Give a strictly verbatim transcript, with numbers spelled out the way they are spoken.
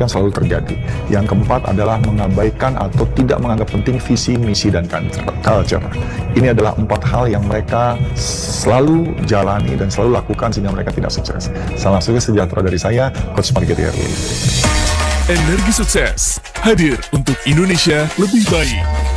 kan selalu terjadi. Yang keempat adalah mengabaikan atau tidak menganggap penting visi, misi, dan culture. Ini adalah empat hal yang mereka selalu jalani dan selalu lakukan sehingga mereka tidak sukses. Salam sukses sejahtera dari saya, Coach Margetti Erwin. Energi Sukses hadir untuk Indonesia lebih baik.